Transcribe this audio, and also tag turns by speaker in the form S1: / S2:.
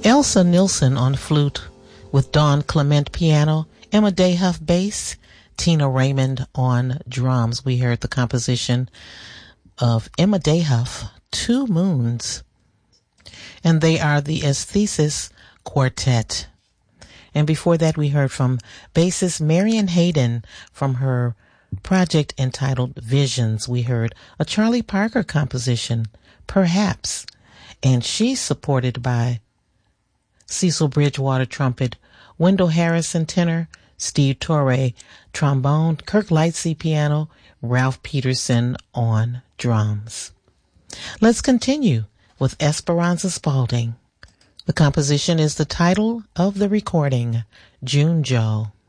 S1: Elsa Nilsson on flute with Don Clement piano, Emma Dayhuff bass, Tina Raymond on drums. We heard the composition of Emma Dayhuff, Two Moons, and they are the Aesthesis Quartet. And before that, we heard from bassist Marian Hayden from her project entitled Visions. We heard a Charlie Parker composition, Perhaps, and she's supported by Cecil Bridgewater trumpet, Wendell Harrison tenor, Steve Torre trombone, Kirk Lightsey piano, Ralph Peterson on drums. Let's continue with Esperanza Spalding. The composition is the title of the recording, June Joe.